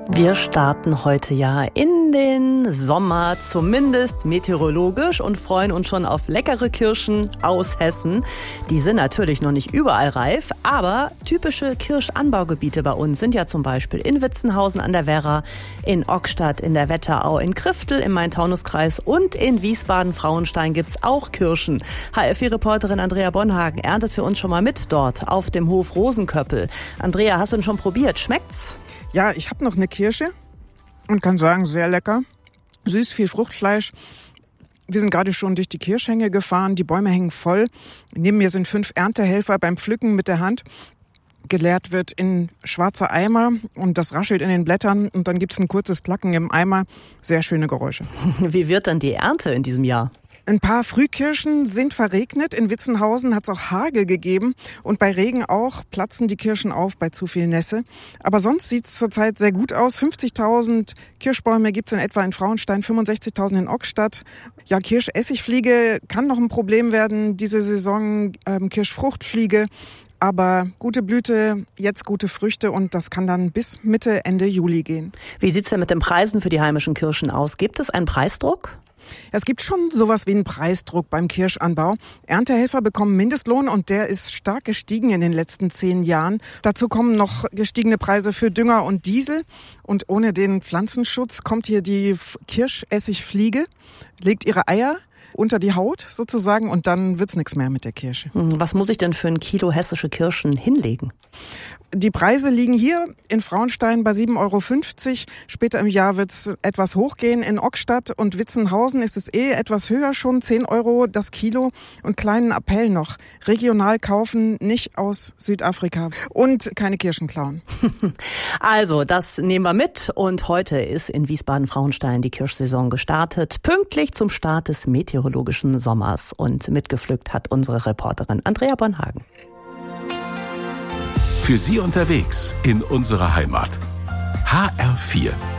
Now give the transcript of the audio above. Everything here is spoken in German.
Wir starten heute ja in den Sommer, zumindest meteorologisch, und freuen uns schon auf leckere Kirschen aus Hessen. Die sind natürlich noch nicht überall reif, aber typische Kirschanbaugebiete bei uns sind ja zum Beispiel in Witzenhausen an der Werra, in Ockstadt, in der Wetterau, in Kriftel im Main-Taunus-Kreis und in Wiesbaden-Frauenstein gibt's auch Kirschen. HFI-Reporterin Andrea Bonhagen erntet für uns schon mal mit dort auf dem Hof Rosenköppel. Andrea, hast du ihn schon probiert? Schmeckt's? Ja, ich habe noch eine Kirsche und kann sagen, sehr lecker. Süß, viel Fruchtfleisch. Wir sind gerade schon durch die Kirschhänge gefahren. Die Bäume hängen voll. Neben mir sind 5 Erntehelfer beim Pflücken mit der Hand. Geleert wird in schwarze Eimer und das raschelt in den Blättern. Und dann gibt's ein kurzes Klacken im Eimer. Sehr schöne Geräusche. Wie wird dann die Ernte in diesem Jahr? Ein paar Frühkirschen sind verregnet. In Witzenhausen hat es auch Hagel gegeben. Und bei Regen auch platzen die Kirschen auf bei zu viel Nässe. Aber sonst sieht es zurzeit sehr gut aus. 50.000 Kirschbäume gibt es in etwa in Frauenstein, 65.000 in Ockstadt. Ja, Kirschessigfliege kann noch ein Problem werden diese Saison. Kirschfruchtfliege. Aber gute Blüte, jetzt gute Früchte und das kann dann bis Mitte, Ende Juli gehen. Wie sieht's denn mit den Preisen für die heimischen Kirschen aus? Gibt es einen Preisdruck? Es gibt schon sowas wie einen Preisdruck beim Kirschanbau. Erntehelfer bekommen Mindestlohn und der ist stark gestiegen in den letzten 10 Jahren. Dazu kommen noch gestiegene Preise für Dünger und Diesel. Und ohne den Pflanzenschutz kommt hier die Kirschessigfliege, legt ihre Eier unter die Haut sozusagen und dann wird's nichts mehr mit der Kirsche. Was muss ich denn für ein Kilo hessische Kirschen hinlegen? Die Preise liegen hier in Frauenstein bei 7,50 €. Später im Jahr wird's etwas hochgehen. In Ockstadt und Witzenhausen ist es etwas höher schon, 10 € das Kilo. Und kleinen Appell noch, regional kaufen, nicht aus Südafrika und keine Kirschen klauen. Also, das nehmen wir mit. Und heute ist in Wiesbaden-Frauenstein die Kirschsaison gestartet, pünktlich zum Start des meteorologischen Sommers. Und mitgepflückt hat unsere Reporterin Andrea Bonhagen. Für Sie unterwegs in unserer Heimat. HR4